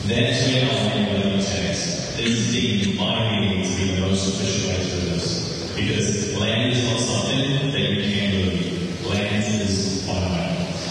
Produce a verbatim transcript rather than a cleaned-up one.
Then turn on anybody mechanics. This is deemed by me to be the most efficient way to do this. Because land is not something